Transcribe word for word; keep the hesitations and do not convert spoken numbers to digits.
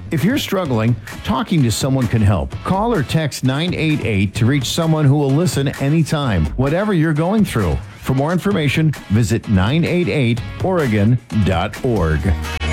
If you're struggling, talking to someone can help. Call or text nine eight eight to reach someone who will listen anytime, whatever you're going through. For more information, visit nine eight eight oregon dot org.